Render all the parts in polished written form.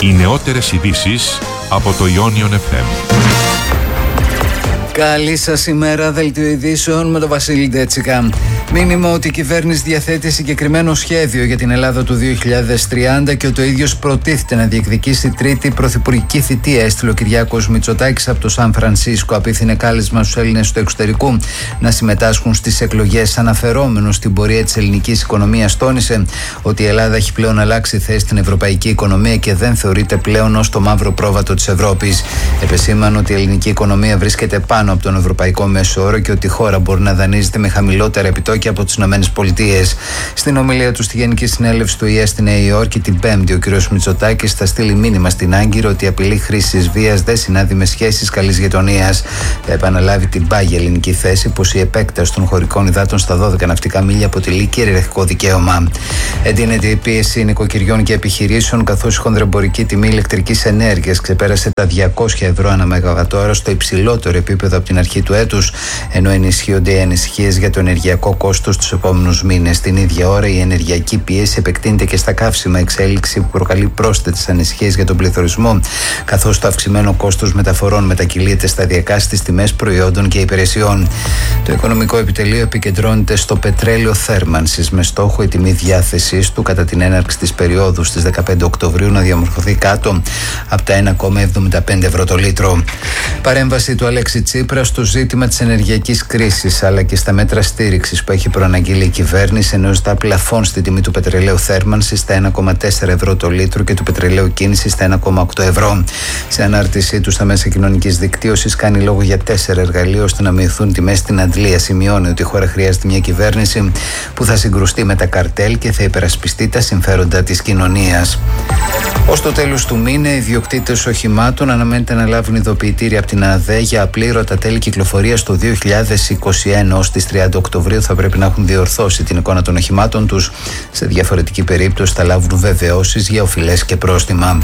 Οι νεότερες ειδήσεις από το Ionion FM. Καλή σας ημέρα, δελτίο ειδήσεων με τον Βασίλη Ντέτσικα. Μήνυμα ότι η κυβέρνηση διαθέτει συγκεκριμένο σχέδιο για την Ελλάδα του 2030 και ότι ο ίδιος προτίθεται να διεκδικήσει τρίτη πρωθυπουργική θητεία. Έστειλε ο Κυριάκος Μητσοτάκης από το Σαν Φρανσίσκο. Απίθυνε κάλεσμα στους Έλληνες του εξωτερικού να συμμετάσχουν στις εκλογές. Αναφερόμενος στην πορεία της ελληνικής οικονομίας, τόνισε ότι η Ελλάδα έχει πλέον αλλάξει θέση στην ευρωπαϊκή οικονομία και δεν θεωρείται πλέον ως το μαύρο πρόβατο της Ευρώπης. Επεσήμανε ότι η ελληνική οικονομία βρίσκεται πάνω από τον ευρωπαϊκό μέσο όρο και ότι η χώρα μπορεί να δανείζεται με χαμηλότερα επιτόκια από τις ΗΠΑ. Στην ομιλία του στη Γενική Συνέλευση του ΙΕ στη Νέα Υόρκη την Πέμπτη, ο κ. Μητσοτάκης θα στείλει μήνυμα στην Άγκυρο ότι η απειλή χρήσης βίας δεν συνάδει με σχέσεις καλής γειτονίας. Θα επαναλάβει την πάγια ελληνική θέση πως η επέκταση των χωρικών υδάτων στα 12 ναυτικά μίλια αποτελεί κυριαρχικό δικαίωμα. Εντείνεται η πίεση νοικοκυριών και επιχειρήσεων, καθώς η χονδρεμπορική τιμή ηλεκτρικής ενέργειας ξεπέρασε τα 200 ευρώ ανά μεγαβατόρα, στο υψηλότερο επίπεδο από την αρχή του έτους, ενώ ενισχύονται οι ανησυχίες για το ενεργειακό κόστος τους επόμενους μήνες. Την ίδια ώρα, η ενεργειακή πίεση επεκτείνεται και στα καύσιμα, εξέλιξη που προκαλεί πρόσθετες ανησυχίες για τον πληθωρισμό, καθώς το αυξημένο κόστος μεταφορών μετακυλείται σταδιακά στις τιμές προϊόντων και υπηρεσιών. Το Οικονομικό Επιτελείο επικεντρώνεται στο πετρέλαιο θέρμανσης, με στόχο η τιμή διάθεσης του κατά την έναρξη της περίοδου στις 15 Οκτωβρίου να διαμορφωθεί κάτω από τα 1,75 ευρώ το λίτρο. Παρέμβαση του Αλέξη Τσίπρα στο ζήτημα της ενεργειακής κρίσης αλλά και στα μέτρα στήριξης που έχει προαναγγείλει η κυβέρνηση, ενώ ζητά πλαφόν στη τιμή του πετρελαίου θέρμανσης στα 1,4 ευρώ το λίτρο και του πετρελαίου κίνησης στα 1,8 ευρώ. Σε ανάρτησή του στα μέσα κοινωνικής δικτύωσης κάνει λόγο για 4 εργαλεία ώστε να μειωθούν τιμές στην αντλία. Σημειώνει ότι η χώρα χρειάζεται μια κυβέρνηση που θα συγκρουστεί με τα καρτέλ και θα υπερασπιστεί τα συμφέροντα της κοινωνίας. Ως το τέλος του μήνα, οι ιδιοκτήτες οχημάτων αναμένεται να λάβουν ειδοποιητήρια από την ΑΔΕ για απλήρωτα τέλη κυκλοφορίας το 2021. Ως τις 30 Οκτωβρίου θα πρέπει να έχουν διορθώσει την εικόνα των οχημάτων τους. Σε διαφορετική περίπτωση θα λάβουν βεβαιώσεις για οφειλές και πρόστιμα.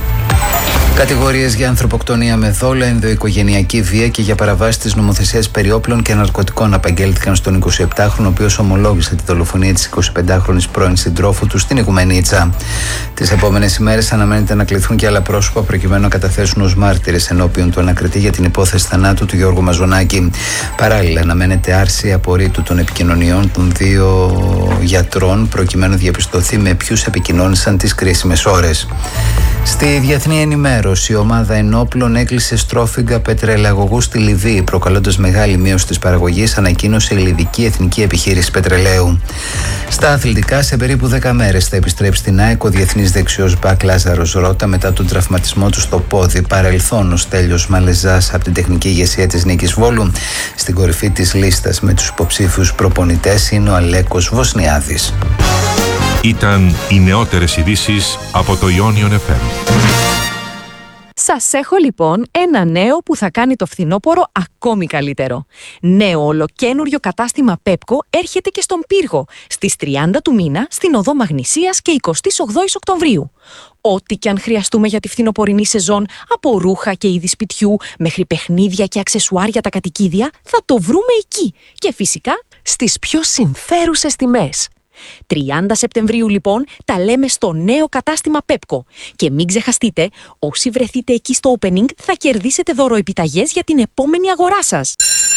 Κατηγορίες για ανθρωποκτονία με δόλα, ενδοοικογενειακή βία και για παραβάσεις της νομοθεσίας περί όπλων και ναρκωτικών απαγγέλθηκαν στον 27χρονο, ο οποίος ομολόγησε τη δολοφονία της 25χρονης πρώην συντρόφου του στην Οικουμενίτσα. Τις επόμενες ημέρες αναμένεται να κληθούν και άλλα πρόσωπα προκειμένου να καταθέσουν ως μάρτυρες ενώπιον του ανακριτή για την υπόθεση θανάτου του Γιώργου Μαζονάκη. Παράλληλα, αναμένεται άρση απορρίτου των επικοινωνιών των δύο γιατρών προκειμένου να διαπιστωθεί με ποιους επικοινώνησαν τις κρίσιμες ώρες. Στη διεθνή ενημέρωση, η ομάδα ενόπλων έκλεισε στρόφιγγα πετρελαγωγού στη Λιβύη, προκαλώντας μεγάλη μείωση της παραγωγής, ανακοίνωσε η Λιβική Εθνική Επιχείρηση Πετρελαίου. Στα αθλητικά, σε περίπου 10 μέρες θα επιστρέψει στην ΑΕΚ ο διεθνής δεξιός μπακ Λάζαρος Ρώτα μετά τον τραυματισμό του στο πόδι. Παρελθόν ο Στέλιος Μαλεζάς από την τεχνική ηγεσία της Νίκης Βόλου. Στην κορυφή της λίστας με τους υποψήφιους προπονητές είναι ο Αλέκος Βοσνιάδης. Ήταν οι νεότερες ειδήσεις από το Ionion FM. Σας έχω λοιπόν ένα νέο που θα κάνει το φθινόπωρο ακόμη καλύτερο. Νέο ολοκένουργιο κατάστημα Pepco έρχεται και στον Πύργο στις 30 του μήνα στην Οδό Μαγνησίας και 28 Οκτωβρίου. Ό,τι και αν χρειαστούμε για τη φθινοπορεινή σεζόν, από ρούχα και είδη σπιτιού μέχρι παιχνίδια και αξεσουάρ για τα κατοικίδια, θα το βρούμε εκεί και φυσικά στις πιο συμφέρουσες τιμές. 30 Σεπτεμβρίου λοιπόν τα λέμε στο νέο κατάστημα Pepco. Και μην ξεχαστείτε, όσοι βρεθείτε εκεί στο opening θα κερδίσετε δωροεπιταγές για την επόμενη αγορά σας.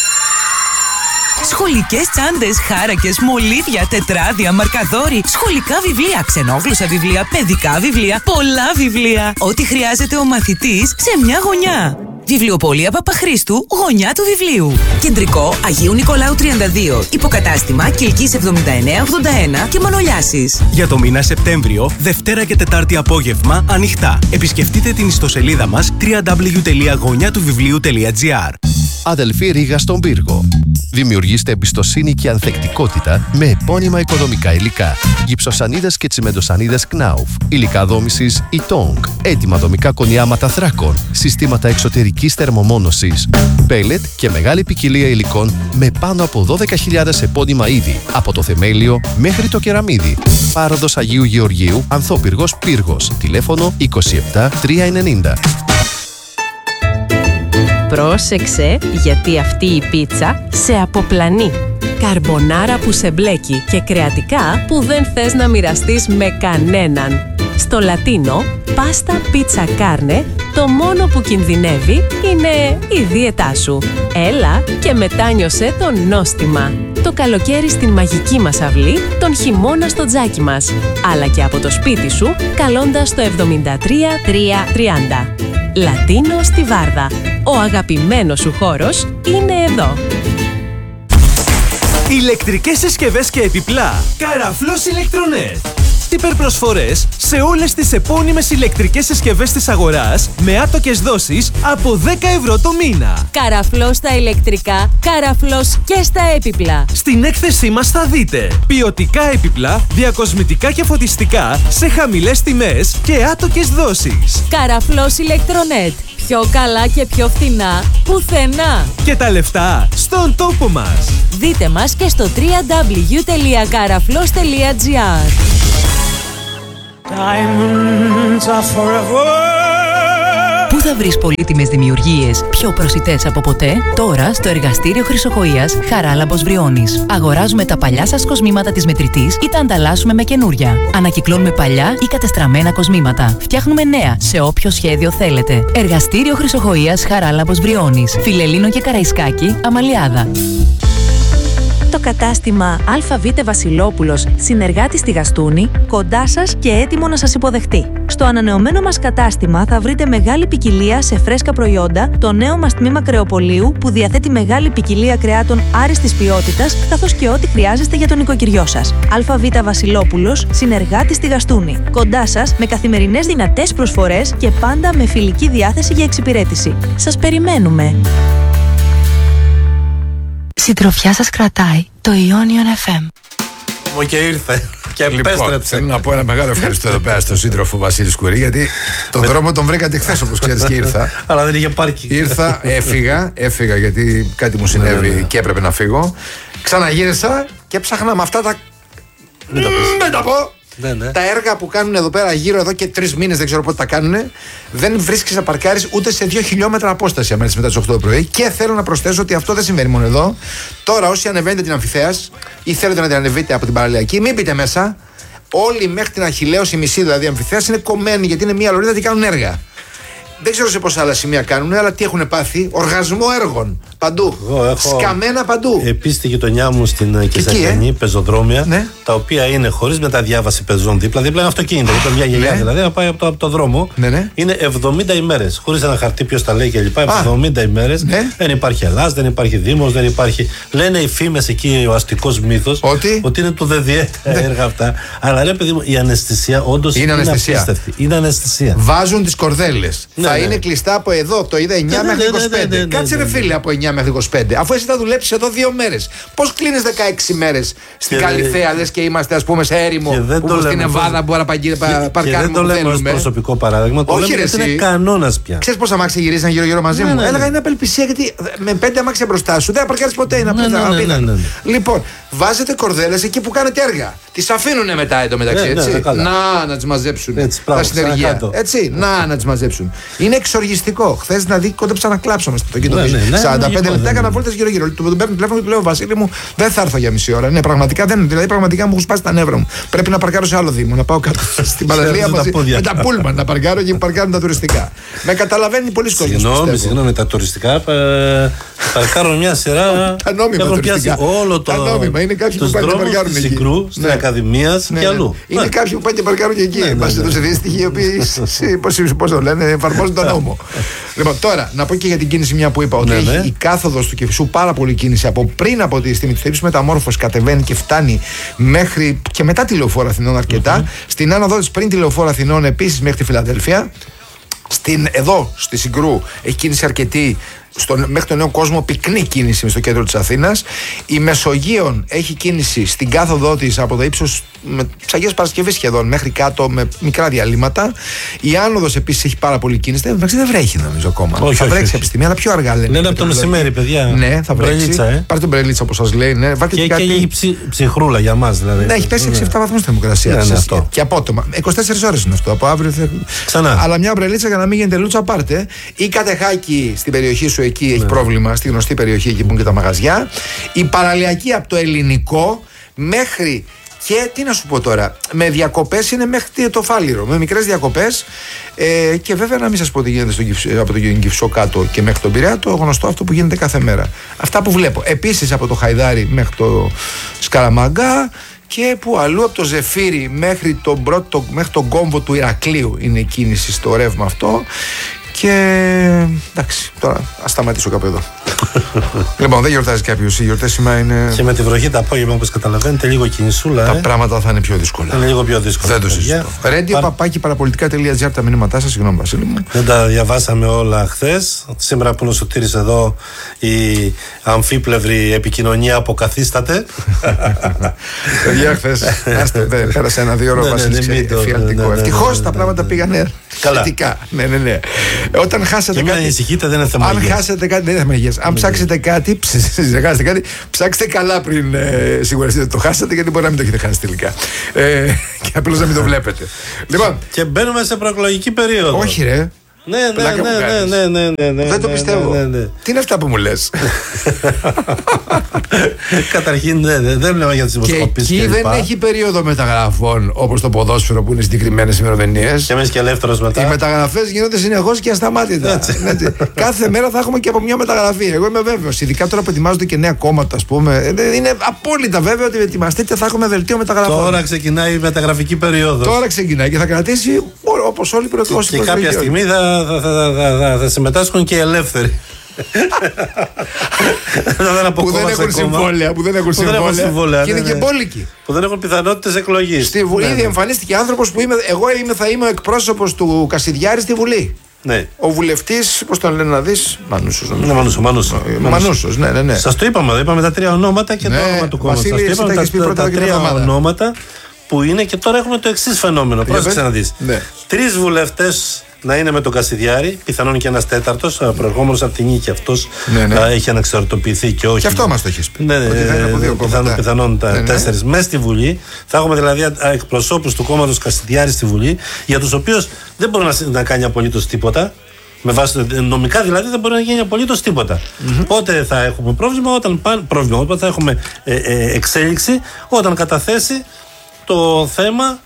Σχολικές τσάντες, χάρακες, μολύβια, τετράδια, μαρκαδόροι, σχολικά βιβλία, ξενόγλωσσα βιβλία, παιδικά βιβλία, πολλά βιβλία. Ό,τι χρειάζεται ο μαθητής σε μια γωνιά. Βιβλιοπωλεία Παπαχρήστου, γωνιά του βιβλίου. Κεντρικό Αγίου Νικολάου 32, υποκατάστημα Κιλκής 7981 και Μανολιάσης. Για το μήνα Σεπτέμβριο, Δευτέρα και Τετάρτη απόγευμα, ανοιχτά. Επισκεφτείτε την ιστοσελίδα μας www.γωνιατουβιβλίου.gr. Αδελφή Ρήγα στον Πύργο. Δημιουργήστε εμπιστοσύνη και ανθεκτικότητα με επώνυμα οικοδομικά υλικά. Γυψοσανίδες και τσιμεντοσανίδες Knauf. Υλικά δόμησης Itong. Έτοιμα δομικά κονιάματα θράκων. Συστήματα εξωτερικής θερμομόνωσης. Πέλετ και μεγάλη ποικιλία υλικών με πάνω από 12.000 επώνυμα είδη. Από το θεμέλιο μέχρι το κεραμίδι. Πάροδος Αγίου Γεωργίου, Ανθόπυργος Πύργος. Τηλέφωνο 27 390. Πρόσεξε, γιατί αυτή η πίτσα σε αποπλανεί. Καρμπονάρα που σε μπλέκει και κρεατικά που δεν θες να μοιραστείς με κανέναν. Στο Λατίνο, πάστα, πίτσα, κάρνε, το μόνο που κινδυνεύει είναι η δίαιτά σου. Έλα και μετάνιωσε το νόστιμα. Το καλοκαίρι στην μαγική μας αυλή, τον χειμώνα στο τζάκι μας. Αλλά και από το σπίτι σου, καλώντας το 73330. Λατίνο στη Βάρδα. Ο αγαπημένος σου χώρος είναι εδώ. Ηλεκτρικές συσκευές και επιπλά. Καραφλός Electronet. Υπερπροσφορές σε όλες τις επώνυμες ηλεκτρικές συσκευές της αγοράς με άτοκες δόσεις από 10 ευρώ το μήνα. Καραφλός στα ηλεκτρικά, καραφλός και στα έπιπλα. Στην έκθεσή μας θα δείτε ποιοτικά έπιπλα, διακοσμητικά και φωτιστικά σε χαμηλές τιμές και άτοκες δόσεις. Καραφλός Electronet. Πιο καλά και πιο φθηνά πουθενά. Και τα λεφτά στον τόπο μας. Δείτε μας και στο www.karaflos.gr. Πού θα βρεις πολύτιμες δημιουργίες πιο προσιτές από ποτέ? Τώρα στο εργαστήριο Χρυσοχοΐας Χαράλαμπος Βριώνης. Αγοράζουμε τα παλιά σας κοσμήματα της μετρητής ή τα ανταλλάσσουμε με καινούρια. Ανακυκλώνουμε παλιά ή κατεστραμμένα κοσμήματα. Φτιάχνουμε νέα σε όποιο σχέδιο θέλετε. Εργαστήριο Χρυσοχοΐας Χαράλαμπος Βριώνης. Φιλελλήνων και Καραϊσκάκη, Αμαλιάδα. Το κατάστημα ΑΒ Βασιλόπουλος, συνεργάτη στη Γαστούνη, κοντά σας και έτοιμο να σας υποδεχτεί. Στο ανανεωμένο μας κατάστημα θα βρείτε μεγάλη ποικιλία σε φρέσκα προϊόντα, το νέο μας τμήμα κρεοπολίου που διαθέτει μεγάλη ποικιλία κρεάτων άριστης ποιότητας, καθώς και ό,τι χρειάζεστε για τον οικοκυριό σας. ΑΒ Βασιλόπουλος, συνεργάτη στη Γαστούνη. Κοντά σας με καθημερινές δυνατές προσφορές και πάντα με φιλική διάθεση για εξυπηρέτηση. Σας περιμένουμε! Συντροφιά σας κρατάει το Ionion FM. Και ήρθε και επέστρεψε. Θέλω να πω ένα μεγάλο ευχαριστώ εδώ πέρα στον σύντροφο Βασίλη Σκουρή, γιατί τον δρόμο τον βρήκατε χθες, όπως ξέρεις, και ήρθα. Αλλά δεν είχε πάρκινγκ. Ήρθα, έφυγα γιατί κάτι μου συνέβη και έπρεπε να φύγω. Ξαναγύρισα και ψάχνα με αυτά τα. Δεν τα πω. Τα έργα που κάνουν εδώ πέρα γύρω εδώ και 3 μήνες, δεν ξέρω πότε τα κάνουν, δεν βρίσκεις να παρκάρεις ούτε σε 2 χιλιόμετρα απόσταση αμέσως μετά τις 8 το πρωί. Και θέλω να προσθέσω ότι αυτό δεν συμβαίνει μόνο εδώ. Τώρα, όσοι ανεβαίνετε την Αμφιθέας ή θέλετε να την ανεβείτε από την Παραλιακή, μην μπείτε μέσα. Όλοι μέχρι την Αχιλλέως, η μισή δηλαδή Αμφιθέας, είναι κομμένοι γιατί είναι μια λωρίδα και κάνουν έργα. Δεν ξέρω σε πόσα άλλα σημεία κάνουν, αλλά τι έχουν πάθει. Οργασμό έργων. Παντού. Σκαμμένα παντού. Επίσης στη γειτονιά μου στην Κεσαριανή, πεζοδρόμια, τα οποία είναι χωρίς μεταδιάβαση πεζών δίπλα. Δίπλα είναι αυτοκίνητα. Δίπλα μια γελιά δηλαδή να πάει από το δρόμο. Είναι 70 ημέρες. Χωρίς ένα χαρτί, ποιος τα λέει κλπ. 70 ημέρες. Δεν υπάρχει Ελλάς, δεν υπάρχει Δήμος, δεν υπάρχει. Λένε οι φήμες εκεί, ο αστικός μύθος, ότι είναι του ΔΔΕ τα έργα αυτά. Αλλά ρε παιδί μου, η αναισθησία όντως είναι απίστευτη. Είναι αναισθησία. Βάζουν τις κορδέλες. Θα είναι κλειστά από εδώ, το είδα 9 μέχρι 25. Κάτσε ρε φίλε από 9 μέχρι 25. Αφού εσύ θα δουλέψεις εδώ 2 μέρες. Πώς κλείνεις 16 μέρες στην Καλιθέα, λες και είμαστε ας πούμε σε έρημο, που στην Εβάδα που παρκάρουμε. Και δεν το λέμε ως προσωπικό παράδειγμα. Το λέμε ότι είναι κανόνας πια. Ξέρεις πόσα αμάξια γυρίζαν γύρω-γύρω μαζί μου? Έλεγα είναι απελπισία, γιατί με 5 αμάξια μπροστά σου δεν θα παρκάρεις ποτέ. Είναι απίθανο. Λοιπόν, βάζετε κορδέλες εκεί που κάνετε έργα. Τις αφήνουνε μετά εντωμεταξύ, έτσι. Να τις μαζέψουν τα συνεργεία. Έτσι, να τις μαζέψουν. Είναι εξοργιστικό. Χθες δηλαδή κόντεψα να κλάψω μες στο αυτοκίνητο. 45 λεπτά έκανα βόλτες γύρω-γύρω. Τον παίρνω τηλέφωνο και του λέω: Βασίλη μου, δεν θα έρθω για μισή ώρα. Ναι, πραγματικά δεν. Δηλαδή, πραγματικά μου έχουν σπάσει τα νεύρα μου. Πρέπει να παρκάρω σε άλλο Δήμο. Να πάω κάτω στην παραλία με τα πούλμαν. Να παρκάρω και παρκάρουν τα τουριστικά. Με καταλαβαίνει πολλοί κόσμοι. Συγγνώμη, τα τουριστικά παρκάρουν μια σειρά. Τα νόμιμα τουριστικά. Όλο το. Τα νόμιμα είναι κάποιοι που πάνε και παρκάρουν εκεί. Στην Ακαδημία και αλλού. Είναι κάποιοι που πάνε και παρκάρουν και εκεί. Είμαστε εδώ σε δύστιχοι οι οποίοι, πώς το λένε, εφαρμόζουν τον νόμο. Λοιπόν, τώρα να πω και για την κίνηση μια που είπα. Ότι έχει η κάθοδος του Κηφισού πάρα πολύ κίνηση από πριν από τη στιγμή της Μεταμόρφωσης, κατεβαίνει και φτάνει μέχρι και μετά τη Λεωφόρο Αθηνών αρκετά. Στην άνοδο της πριν τη Λεωφόρο Αθηνών επίσης μέχρι τη Φιλαδέλφια. Εδώ στη Συγκρού έχει κίνηση αρκετή. Μέχρι τον Νέο Κόσμο πυκνή κίνηση στο κέντρο της Αθήνας. Η Μεσογείων έχει κίνηση στην κάθοδό της από το ύψος της Αγίας Παρασκευής σχεδόν μέχρι κάτω με μικρά διαλύματα. Η άνοδος επίσης έχει πάρα πολύ κίνηση. Δεν βρέχει νομίζω ακόμα. Θα βρέξει επιστημία, αλλά πιο αργά λένε. Λένε από το μεσημέρι, παιδιά. Ναι, θα βρέξει. Πάρτε την Μπρελίτσα όπως σας λέει. Ναι. Και έχει ψυχρούλα για μας δηλαδή. Ναι, έχει πέσει 6-7 βαθμούς θερμοκρασία. Και απότομα. 24 ώρες είναι αυτό. Από αύριο ξανά. Αλλά μια Μπρελίτσα για να μην γίνεται λούτσα πάρτε. Ή Κατεχάκη στην περιοχή σου εκεί έχει πρόβλημα, στη γνωστή περιοχή εκεί που είναι και τα μαγαζιά. Η παραλιακή από το Ελληνικό μέχρι Και τι να σου πω τώρα, με διακοπές είναι μέχρι το Φάληρο, με μικρές διακοπές. Και βέβαια να μην σας πω τι γίνεται από το Κυφσό κάτω και μέχρι τον Πειραιά, το γνωστό αυτό που γίνεται κάθε μέρα. Αυτά που βλέπω. Επίσης από το Χαϊδάρι μέχρι το Σκαραμαγκά. Και που αλλού από το Ζεφύρι μέχρι τον κόμβο του Ηρακλείου είναι η κίνηση στο ρεύμα αυτό. Και εντάξει, τώρα ας σταματήσω κάπου εδώ. Λοιπόν, δεν γιορτάζει κάποιος. Οι γιορτές σήμερα είναι. Και με τη βροχή το απόγευμα, όπως καταλαβαίνετε, λίγο κινησούλα. Τα πράγματα θα είναι πιο δύσκολα. Είναι λίγο πιο δύσκολα. Δεν το συζητώ. Radio-papaki-παραπολιτικά.gr τα μηνύματά σας. Συγγνώμη, Βασίλη μου. Δεν τα διαβάσαμε όλα χθες. Σήμερα που είναι ο Σωτήρης εδώ, η αμφίπλευρη επικοινωνία αποκαθίσταται. Παιδιά, χθες πέρασε 1-2 ώρες εφιαλτικό. Ευτυχώς τα πράγματα πήγαν θετικά. Ναι. Όταν χάσατε κάτι. Μην ανησυχείτε, δεν είναι θέμα. Αν χάσετε κάτι, δεν είναι θέμα υγείας. Αν ψάξετε κάτι, ψάξτε καλά πριν σιγουρευτείτε ότι το χάσατε, γιατί μπορεί να μην το έχετε χάσει τελικά. Και απλώς να μην το βλέπετε. Λοιπόν. Και μπαίνουμε σε προεκλογική περίοδο. Όχι, ρε. Ναι. Δεν το πιστεύω. Τι είναι αυτά που μου λες? Καταρχήν δεν λέω για τις δημοσκοπήσεις. Και εκεί δεν έχει περίοδο μεταγραφών όπως το ποδόσφαιρο που είναι συγκεκριμένες ημερομηνίες. Και εμείς και ελεύθερος μετά. Οι μεταγραφές γίνονται συνεχώς και ασταμάτητα. Κάθε μέρα θα έχουμε και από μια μεταγραφή. Εγώ είμαι βέβαιος. Ειδικά τώρα που ετοιμάζονται και νέα κόμματα, ας πούμε. Είναι απόλυτα βέβαιο ότι ετοιμαστείτε, θα έχουμε δελτίο μεταγραφών. Τώρα ξεκινάει η μεταγραφική περίοδος. Τώρα ξεκινάει και θα κρατήσει όπως όλοι οι προεκλογικές. Και κάποια στιγμή θα συμμετάσχουν και οι ελεύθεροι. Που δεν έχουν συμβόλαια. Και είναι και μπόλικοι. Που δεν έχουν πιθανότητες εκλογής. Στη Βουλή ήδη εμφανίστηκε άνθρωπος που θα είμαι ο εκπρόσωπος του Κασιδιάρη στη Βουλή. Ναι. Ο βουλευτής, πώς τον λένε να δεις, Μανούσος. Ναι. Σας το είπαμε τα 3 ονόματα και το όνομα του κόμματος. Σας το είπαμε τα 3 ονόματα που είναι, και τώρα έχουμε το εξής φαινόμενο. Πρόσεξε να δεις. 3 βουλευτές να είναι με τον Κασιδιάρη, πιθανόν και ένας τέταρτος, προερχόμενος από την Νίκη, αυτός έχει αναξαρτοποιηθεί και όχι. Και αυτό μας το έχεις πει. Πιθανόν 4 μέσα στη Βουλή. Θα έχουμε δηλαδή εκπροσώπους του κόμματος Κασιδιάρη στη Βουλή, για τους οποίους δεν μπορεί να κάνει απολύτως τίποτα. Με βάση νομικά δηλαδή δεν μπορεί να γίνει απολύτως τίποτα. Πότε θα έχουμε πρόβλημα, όταν θα έχουμε εξέλιξη, όταν καταθέσει το θέμα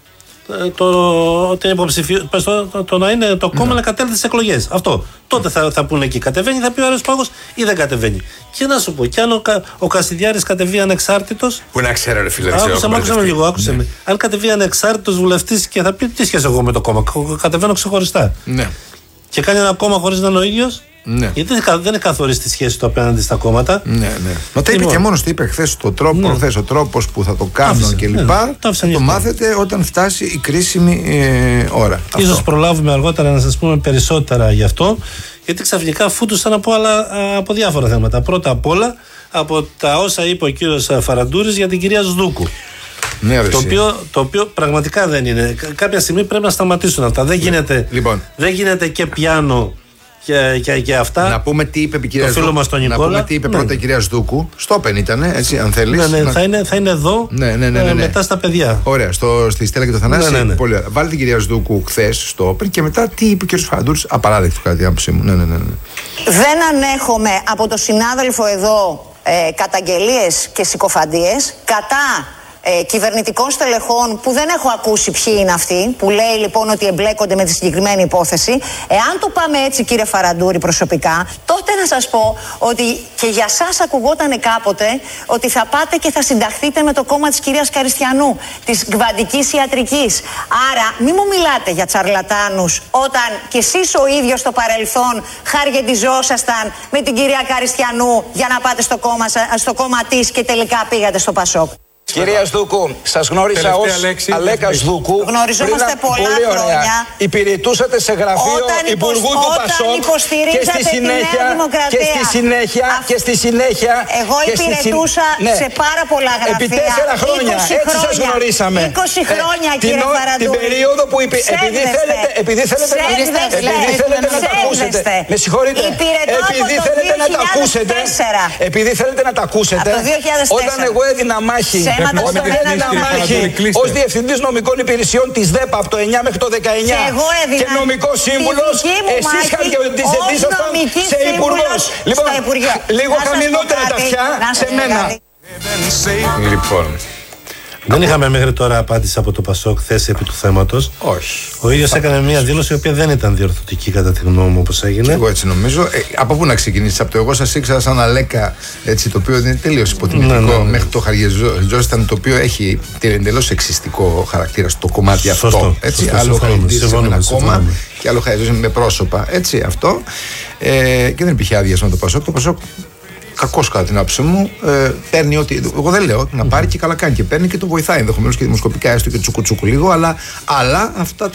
το να είναι το κόμμα να κατέλθει στις εκλογές. Αυτό. Τότε θα πούνε εκεί, κατεβαίνει, θα πει ο Άρης Πάγος ή δεν κατεβαίνει. Και να σου πω, κι αν ο Κασιδιάρης κατεβεί ανεξάρτητος. Που να ξέρω, ρε φίλε, άκουσα με λίγο, άκουσε με. Αν κατεβεί ανεξάρτητος βουλευτής και θα πει τι σχέση εγώ με το κόμμα, κατεβαίνω ξεχωριστά. Ναι. Και κάνει ένα κόμμα χωρίς να είναι ο ίδιος. Ναι. Γιατί δεν είναι καθορίσει τη σχέση του απέναντι στα κόμματα. Ναι. Μα τα είπε και μόνος του, είπε χθες ο τρόπος που θα το κάνουν κλπ. Το μάθετε όταν φτάσει η κρίσιμη ώρα. Ίσως προλάβουμε αργότερα να σας πούμε περισσότερα γι' αυτό. Γιατί ξαφνικά φούτουσαν από διάφορα θέματα. Πρώτα απ' όλα από τα όσα είπε ο κύριος Φαραντούρης για την κυρία Σδούκου. Ναι, το οποίο πραγματικά δεν είναι. Κάποια στιγμή πρέπει να σταματήσουν αυτά. Δεν γίνεται και πιάνο και αυτά. Να πούμε τι είπε η κυρία Σδούκου. Να πούμε τι είπε πρώτα η κυρία Σδούκου. Στο Όπεν ήταν, έτσι, αν θέλεις. Θα είναι εδώ μετά στα παιδιά. Ωραία, στη Στέλλα και το Θανάση. Πολύ ωραία. Βάλτε την κυρία Σδούκου χθες στο Όπεν και μετά τι είπε ο κύριος Φαραντούρης. Απαράδεκτο κατά την άποψή μου. Δεν ανέχομαι από το συνάδελφο εδώ καταγγελίες και συκοφαντίες κατά κυβερνητικών στελεχών που δεν έχω ακούσει ποιοι είναι αυτοί, που λέει λοιπόν ότι εμπλέκονται με τη συγκεκριμένη υπόθεση. Εάν το πάμε έτσι, κύριε Φαραντούρη, προσωπικά, τότε να σας πω ότι και για σας ακουγόταν κάποτε ότι θα πάτε και θα συνταχθείτε με το κόμμα της κυρίας Καριστιανού, της κβαντικής ιατρικής. Άρα μην μου μιλάτε για τσαρλατάνους όταν κι εσείς ο ίδιος στο παρελθόν χαργεντιζόσασταν με την κυρία Καριστιανού για να πάτε στο κόμμα της και τελικά πήγατε στο Πασόκ. Κυρία Σδούκου, σας γνώρισα ως Αλέκα Σδούκου. Γνωριζόμαστε πολλά χρόνια. Υπηρετούσατε σε γραφείο Υπουργού του Πασόκ και στη συνέχεια εγώ υπηρετούσα σε πάρα πολλά γραφεία. Επί 4 χρόνια, έτσι σας γνωρίσαμε. 20 χρόνια, κύριε Φαραντούρη. Την περίοδο που επειδή θέλετε να τα ακούσετε. Με συγχωρείτε. Επειδή θέλετε να τα ακούσετε. Όταν εγώ έδινα μάχη ως διευθυντής νομικών υπηρεσιών της ΔΕΠΑ από το 9 μέχρι το 19 και νομικός σύμβουλος, εσείς χαρακτηριζόσασταν σε υπουργός. Λοιπόν, λίγο χαμηλότερα τα αυτιά σε μένα. Δεν είχαμε μέχρι τώρα απάντηση από το ΠΑΣΟΚ θέση επί του θέματος. Όχι. Ο ίδιος έκανε μια δήλωση η οποία δεν ήταν διορθωτική κατά τη γνώμη μου, όπως έγινε. Εγώ έτσι νομίζω. Από πού να ξεκινήσει? Από το εγώ σας ήξερα σαν Αλέκα, έτσι, το οποίο είναι τελείως υποτιμητικό, μέχρι το Χαριεζόσταν, το οποίο έχει εντελώς εξιστικό χαρακτήρα στο κομμάτι αυτό. Έτσι, άλλο Χαριεζόσταν με ένα κόμμα και άλλο Χαριεζόσταν με πρόσωπα. Έτσι, αυτό. Και δεν υπήρχε άδειασμα το ΠΑΣΟΚ. Το ΠΑΣΟΚ, κακώς κατά την άποψή μου, παίρνει ό,τι. Εγώ δεν λέω να πάρει και καλά κάνει. Και παίρνει και το βοηθάει ενδεχομένως και δημοσκοπικά, έστω και τσουκουτσούκου λίγο. Αλλά αυτά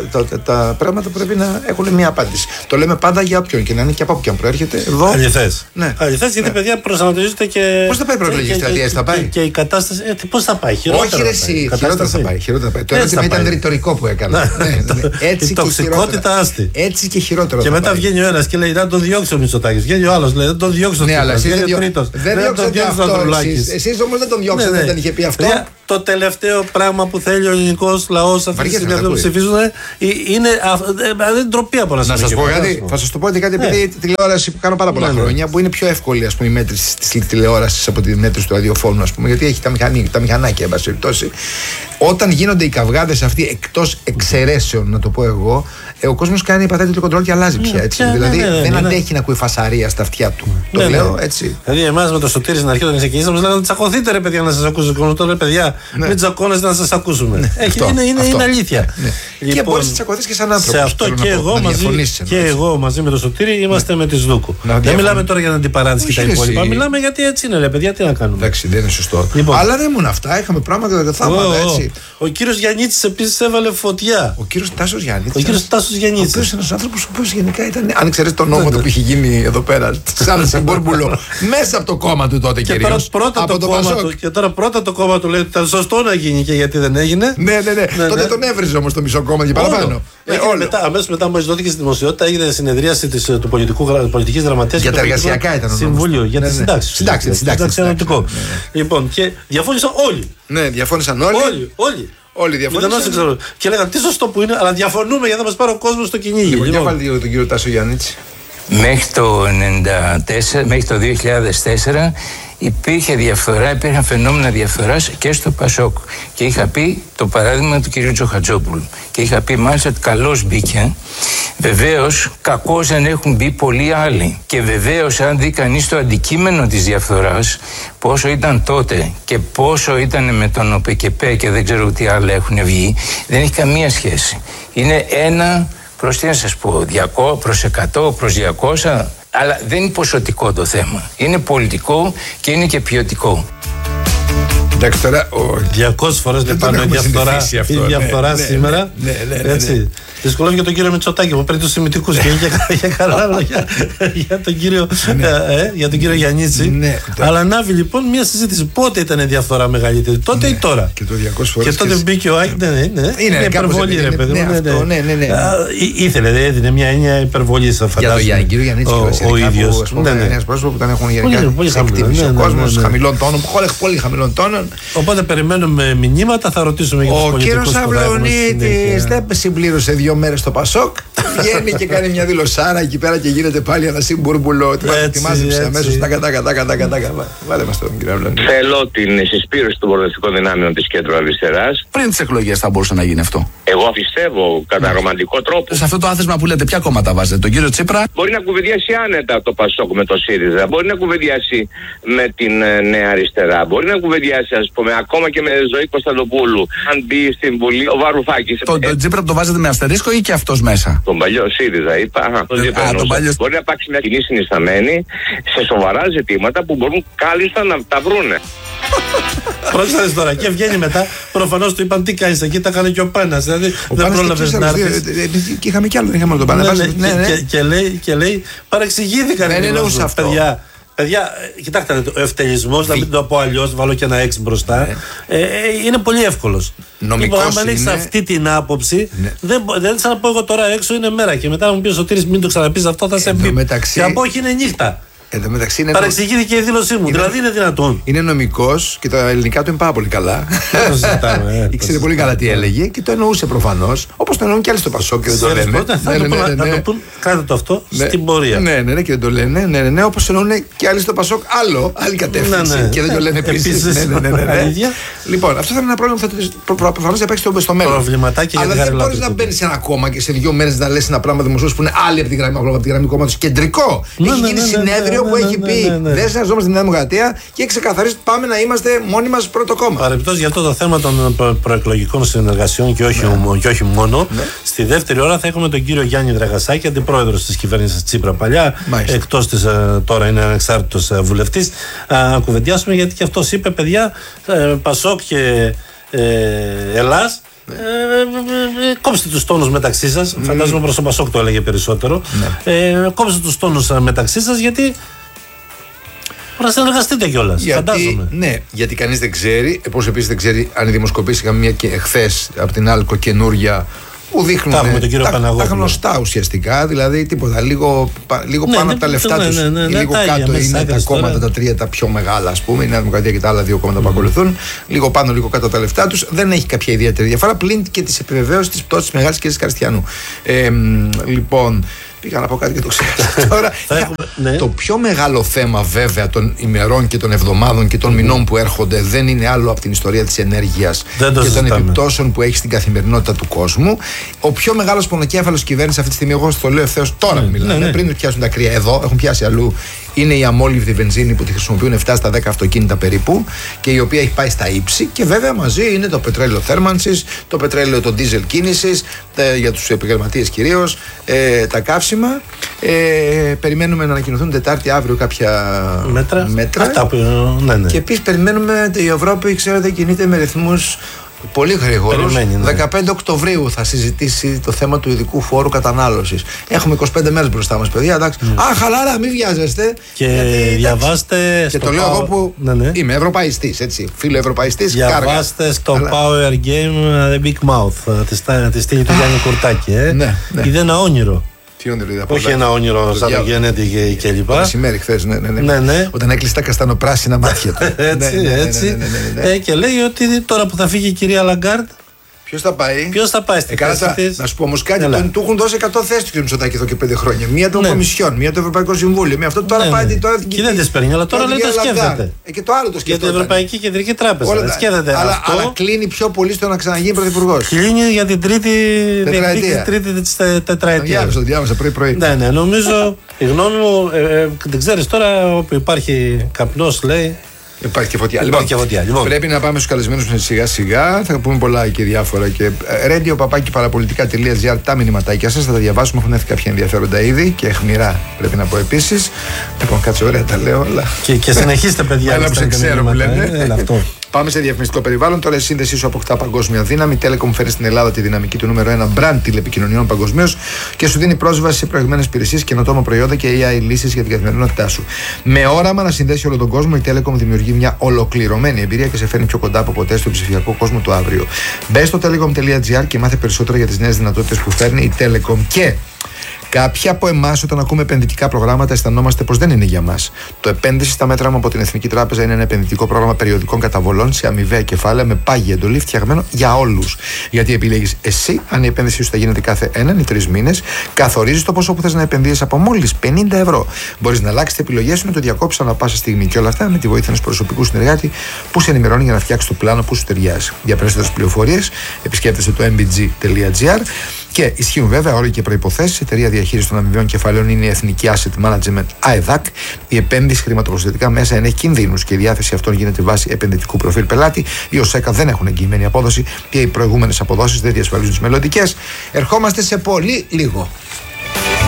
τα πράγματα πρέπει να έχουν μια απάντηση. Το λέμε πάντα για όποιον και να είναι και από όποιον προέρχεται. Αληθές. Ναι. Αληθές, γιατί παιδιά προσανατολίζονται και. Πώς θα πάει η προεκλογική στρατεία, θα πάει? Και η κατάσταση. Πώς θα πάει? Όχι, ρε, χειρότερα θα πάει. Το ερώτημα ήταν ρητορικό που έκανα. Η τοξικότητα άστη. Έτσι και χειρότερο. Και μετά βγαίνει ο ένας και λέει να τον διώξει ο Μητσοτάκης. Βγαίνει ο άλλος λέει να τον διώξει ο Τσίπρας. Δεν διώξατε αυτό εσείς όμως δεν τον διώξατε, δεν είχε πει αυτό. Το τελευταίο πράγμα που θέλει ο ελληνικός λαός αυτή τη στιγμή που ψηφίζουν είναι ντροπή από να σας πω κάτι. Θα σας το πω κάτι, επειδή τηλεόραση που κάνω πάρα πολλά χρόνια, που είναι πιο εύκολη, ας πούμε, η μέτρηση της τηλεόρασης από τη μέτρηση του ραδιοφώνου, ας πούμε, γιατί έχει τα μηχανάκια, εν πάση περιπτώσει. Όταν γίνονται οι καυγάδες αυτοί εκτός εξαιρέσεων, να το πω εγώ, ο κόσμος κάνει πατάτη κοντρόλ και αλλάζει πια. Δηλαδή δεν αντέχει να ακούει φασαρία στα αυτιά του. Το λέω έτσι. Δηλαδή, εμάς με το Σωτήρη στην αρχή όταν ξεκινήσαμε, μας λέγανε τσακωθείτε ρε παιδιά να σας ακούσουμε. Τώρα παιδιά, μην τσακώνεστε να σας ακούσουμε. Είναι αλήθεια. Και μπορείς να τσακωθείς και σαν άνθρωπος. Σε αυτό και εγώ μαζί με το Σωτήρη είμαστε με τη Σδούκου. Δεν μιλάμε τώρα για την αντιπαράθεση και τα υπόλοιπα. Μιλάμε γιατί έτσι είναι, ρε παιδιά, τι να κάνουμε. Εντάξει, δεν είναι σωστό. Αλλά δεν ήμουν αυτά, είχαμε πράγματα και θαύματα έτσι. Ο κύριος Γιαννίτσης επίσης έβαλε φωτιά. Ο κύριος Τάσος Γιαννίτσης. Ο κύριος Τάσος Γιαννίτσης. Ο οποίος είναι ένας άνθρωπος ο οποίος γενικά ήταν. Αν ξέρεις τον νόμο που είχε γίνει εδώ πέρα, σαν Συμπούρμπουλο, μέσα από το κόμμα του τότε κυρίως. Και τώρα πρώτα το κόμμα του λέει ότι ήταν σωστό να γίνει και γιατί δεν έγινε. Ναι. Τότε τον έβριζε όμως το μισό κόμμα και παραπάνω. Αμέσως μετά, μόλις δόθηκε στη δημοσιότητα, έγινε συνεδρίαση του πολιτικής γραμματείας για τα εργασιακά ήταν. Συμβούλιο για τις συντάξεις. Συντάξεις. Λοιπόν, και διαφώνησαν όλοι. Ναι, διαφώνησαν όλοι. Όλοι διαφωνήσαν. Και λέγανε τι σωστό που είναι, αλλά διαφωνούμε γιατί θα μας πάρει ο κόσμος στο κυνήγι. Λοιπόν, για βάλτε λίγο τον κύριο Τάσο Γιαννίτση. Μέχρι το 2004 υπήρχε διαφθορά, υπήρχαν φαινόμενα διαφθοράς και στο ΠΑΣΟΚ. Και είχα πει το παράδειγμα του κ. Τσοχατζόπουλου. Και είχα πει μάλιστα ότι καλώς μπήκε. Βεβαίως, κακώς δεν έχουν μπει πολλοί άλλοι. Και βεβαίως, αν δει κανείς το αντικείμενο της διαφθοράς, πόσο ήταν τότε και πόσο ήταν με τον ΟΠΕΚΕΠΕ και δεν ξέρω τι άλλα έχουν βγει, δεν έχει καμία σχέση. Είναι ένα προς τι να σας πω, 200 προς 100 προς 200, αλλά δεν είναι ποσοτικό το θέμα. Είναι πολιτικό και είναι και ποιοτικό. Εντάξει τώρα, 200 φορές δεν πάνω η διαφθορά σήμερα. Έτσι. Δυσκολεύει για τον κύριο Μητσοτάκη που παίρνει τους σημητικούς και για καλά λόγια για τον κύριο Γιαννίτση. Αλλά ανάβει λοιπόν μια συζήτηση. Πότε ήταν η διαφθορά μεγαλύτερη, τότε ή τώρα? Και το 200 φορές. Και τότε μπήκε ο Άκη. Είναι υπερβολή, ρε παιδί μου. Ήθελε, έδινε μια έννοια υπερβολή, θα φαντάζομαι. Για τον κύριο Γιαννίτση ο ίδιος. Είναι ένας πρόσωπο που τον έχουν γενικά εκτίμηση ο κόσμος χαμηλών τόνων, πολύ χαμηλών τόνων. Οπότε περιμένουμε μηνύματα, θα ρωτήσουμε για τους πολιτικούς. Ο κύριος Αυλονίτης δεν συμπλήρωσε 2 μέρες στο ΠΑΣΟΚ. Βγαίνει και κάνει μια δηλωσάρα εκεί πέρα και γίνεται πάλι ένα Συμπούρμπουλο. Τη μάζεψε αμέσως. Βάλε μας τον κύριο Αυλονίτη. Θέλω την συσπήρωση των προοδευτικών δυνάμεων της κέντρου αριστεράς. Πριν τις εκλογές θα μπορούσε να γίνει αυτό. Εγώ πιστεύω κατά ρομαντικό τρόπο. Σε αυτό το άθροισμα που λέτε, ποια κόμματα βάζετε, τον κύριο Τσίπρα? Μπορεί να κουβεντιάσει άνετα το ΠΑΣΟΚ με το ΣΥΡΙΖΑ. Μπορεί να κουβεντιάσει με την Νέα Αριστερά. Μπορεί να κουβεντιάσει, ας πούμε, ακόμα και με Ζωή Κωνσταντοπούλου. Αν μπει στην Βουλή ο Βαρουφάκης. Τον Τσίπρα το βάζετε με αστερίσκο ή και αυτός μέσα? Τον παλιό ΣΥΡΙΖΑ είπα. Μπορεί να υπάρξει μια κοινή συνισταμένη σε σοβαρά ζητήματα που μπορούν κάλλιστα να τα βρούνε. Πρόσφατες τώρα και βγαίνει μετά. Προφανώς του είπαν τι κάνεις εκεί, τα έκανε και ο Πάνας. Δηλαδή δεν πρόλαβες να έρθεις. Και είχαμε κι άλλο, δεν είχαμε τον Πάνα. Και λέει παρεξηγήθηκαν. Δεν εννοούσα αυτό. Παιδιά, κοιτάξτε, ο ευτελισμός, να μην το πω αλλιώς, βάλω και ένα 6 μπροστά, είναι πολύ εύκολος. Νομικός λοιπόν, αν έχεις αυτή την άποψη, δεν θα πω εγώ τώρα έξω είναι μέρα και μετά μου πει ο Σωτήρης μην το ξαναπείς αυτό, θα σε μπει. Και από όχι είναι νύχτα. Παρεξηγήθηκε η δήλωσή μου. Δηλαδή είναι δυνατόν. Είναι νομικός και τα ελληνικά του είναι πάρα πολύ καλά. Ήξερε πολύ καλά τι έλεγε και το εννοούσε προφανώς. Όπως το εννοούν και άλλοι στο Πασόκ και δεν το λένε. Θα το πούν, κάντε το αυτό στην πορεία. Ναι, και δεν το λένε. Ναι, όπως εννοούν και άλλοι στο Πασόκ άλλη κατεύθυνση. Και δεν το λένε επίσης. Λοιπόν, αυτό θα είναι ένα πρόβλημα που θα προφανώς θα παίξει στο μέλλον. Προβληματάκι. Αλλά δεν μπορεί να μπαίνει σε ένα κόμμα και σε 2 μέρες να λες ένα πράγμα δημοσίως που είναι άλλη από τη γραμμή κόμματος κεντρικό. Έχει γίνει συνέδριο που έχει πει δεν συνεργαζόμαστε στη Νέα Δημοκρατία και έχει ξεκαθαρίσει πάμε να είμαστε μόνοι μας πρώτο κόμμα. Παρεμπιπτόντως για αυτό το θέμα των προεκλογικών συνεργασιών και όχι μόνο, στη δεύτερη ώρα θα έχουμε τον κύριο Γιάννη Δραγασάκη, αντιπρόεδρος της κυβέρνησης Τσίπρα παλιά, εκτός της τώρα είναι ανεξάρτητος βουλευτής. Κουβεντιάσουμε γιατί και αυτός είπε, παιδιά, Πασόκ και Ελλάς. Κόψτε τους τόνους μεταξύ σας. Φαντάζομαι προς τον Πασόκ το έλεγε περισσότερο. Κόψτε τους τόνους μεταξύ σας γιατί να συνεργαστείτε κιόλας. Φαντάζομαι. Ναι, γιατί κανείς δεν ξέρει. Όπως επίσης δεν ξέρει αν οι δημοσκοπήσεις είχαμε μια και εχθές από την Άλκο καινούρια που δείχνουν τα γνωστά ουσιαστικά, δηλαδή τίποτα. Λίγο πάνω από τα λεφτά τους. Λίγο κάτω είναι τα κόμματα τα 3 τα πιο μεγάλα, ας πούμε. Η Νέα Δημοκρατία και τα άλλα 2 κόμματα που ακολουθούν. Λίγο πάνω, λίγο κάτω τα λεφτά τους. Δεν έχει κάποια ιδιαίτερη διαφορά πλην και τη επιβεβαίωση της πτώσης μεγάλης κυρίας Καριστιανού. Λοιπόν. Πήγα να πω κάτι και το ξέρω τώρα. Το πιο μεγάλο θέμα βέβαια των ημερών και των εβδομάδων και των μηνών που έρχονται δεν είναι άλλο από την ιστορία της ενέργειας και των επιπτώσεων που έχει στην καθημερινότητα του κόσμου. Ο πιο μεγάλος πονοκέφαλος κυβέρνηση αυτή τη στιγμή, εγώ το λέω ευθέως τώρα που μιλάμε, πριν πιάσουν τα κρύα εδώ, έχουν πιάσει αλλού, είναι η αμόλυβδη βενζίνη που τη χρησιμοποιούν 7 στα 10 αυτοκίνητα περίπου και η οποία έχει πάει στα ύψη και βέβαια μαζί είναι το πετρέλαιο θέρμανσης, το πετρέλαιο, το ντίζελ κίνησης, για τους επαγγελματίες κυρίως, τα καύσιμα. Περιμένουμε να ανακοινωθούν Τετάρτη αύριο κάποια μέτρα. Αυτά που, και επίσης περιμένουμε η Ευρώπη, ξέρετε, κινείται με ρυθμούς πολύ γρήγορος. 15 Οκτωβρίου θα συζητήσει το θέμα του ειδικού φόρου κατανάλωσης. Έχουμε 25 μέρες μπροστά μας, παιδιά. Εντάξει. χαλάρα, μην βιάζεστε. Και διαβάστε. Και το λέω εγώ που είμαι ευρωπαϊστής, έτσι. Φίλο ευρωπαϊστής. Διαβάστε στο Power Game The Big Mouth. Τη στήλη του Γιάννη Κουρτάκη. Είδε ένα όνειρο. Όχι ένα όνειρο σαν το Γενέτη και λοιπά. Το μεσημέρι χθες, ναι. Όταν έκλεισε τα καστανοπράσινα μάτια του. Έτσι. Και λέει ότι τώρα που θα φύγει η κυρία Λαγκάρντ. Ποιος θα πάει? Ποιος θα πάει στην θέση της? Να σου πω όμως κάτι, του έχουν δώσει 100 θέσεις του κ. Μητσοτάκη εδώ και 5 χρόνια. Μία των Κομισιόν, μία το Ευρωπαϊκό Συμβούλιο. Μία αυτό τώρα πάει. Και δεν τις παίρνει, αλλά τώρα λέει το σκέφτεται. Και το άλλο το σκέφτεται. Για την Ευρωπαϊκή Κεντρική Τράπεζα. Αλλά κλείνει πιο πολύ στο να ξαναγίνει πρωθυπουργός. Κλείνει για την τρίτη τετραετία. Το διάβασα πρωί-πρωί. Ναι, νομίζω. Η γνώμη μου, δεν ξέρεις τώρα όπου υπάρχει καπνός, λέει. Υπάρχει και φωτιά. Λοιπόν, πρέπει να πάμε στους καλεσμένους σιγά-σιγά. Θα πούμε πολλά και διάφορα. Και radio@parapolitica.gr τα μηνυματάκια σας θα τα διαβάσουμε. Έχουν έρθει κάποια ενδιαφέροντα ήδη και αιχμηρά, πρέπει να πω επίσης. Λοιπόν, κάτσε, ωραία τα λέω. Αλλά... Και συνεχίστε, παιδιά. Έλα, ξέρω που λένε. Πάμε σε διαφημιστικό περιβάλλον. Τώρα η σύνδεσή σου αποκτά παγκόσμια δύναμη. Η Telecom φέρει στην Ελλάδα τη δυναμική του νούμερο 1 brand τηλεπικοινωνιών παγκοσμίως και σου δίνει πρόσβαση σε προηγμένες υπηρεσίες, καινοτόμα προϊόντα και AI λύσεις για την καθημερινότητά σου. Με όραμα να συνδέσει όλο τον κόσμο, η Telecom δημιουργεί μια ολοκληρωμένη εμπειρία και σε φέρνει πιο κοντά από ποτέ στον ψηφιακό κόσμο του αύριο. Μπες στο telecom.gr και μάθε περισσότερα για τις νέες δυνατότητες που φέρνει η Telecom. Και κάποιοι από εμάς, όταν ακούμε επενδυτικά προγράμματα, αισθανόμαστε πως δεν είναι για μας. Το επένδυση στα μέτρα μου από την Εθνική Τράπεζα είναι ένα επενδυτικό πρόγραμμα περιοδικών καταβολών σε αμοιβαία κεφάλαια με πάγια εντολή, φτιαγμένο για όλους. Γιατί επιλέγεις εσύ αν η επένδυσή σου θα γίνεται κάθε 1 ή 3 μήνες, καθορίζεις το ποσό που θες να επενδύσεις από μόλις 50 ευρώ. Μπορείς να αλλάξεις τις επιλογές σου, να το διακόψεις ανά πάσα στιγμή. Και όλα αυτά με τη βοήθεια ενός προσωπικού συνεργάτη που σε ενημερώνει για να φτιάξεις το πλάνο που σου ταιριάζει. Για περισσότερες πληροφορίες, επισκέπτεσαι το mbg.gr. Και ισχύουν βέβαια όροι και προϋποθέσεις. Η εταιρεία διαχείρισης των αμοιβαίων κεφαλαίων είναι η Εθνική Asset Management AEDAC. Η επένδυση χρηματοπροστατικά μέσα ενέχει κινδύνους και η διάθεση αυτών γίνεται βάσει επενδυτικού προφίλ πελάτη. Οι ΟΣΕΚΑ δεν έχουν εγγυημένη απόδοση και οι προηγούμενες αποδόσεις δεν διασφαλίζουν τις μελλοντικές. Ερχόμαστε σε πολύ λίγο.